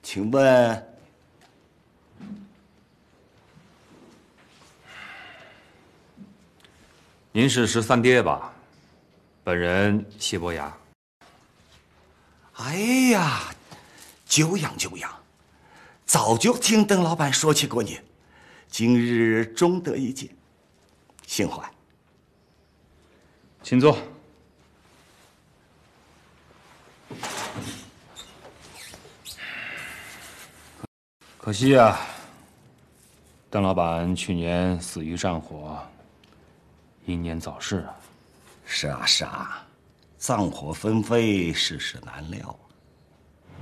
请问， 您是13爹吧？本人谢伯牙。 哎呀，久仰久仰，早就听邓老板说起过你，今日终得一见，幸欢。 请坐。可惜啊，邓老板去年死于战火，英年早逝啊。 是啊是啊，葬火纷飞，世事难料。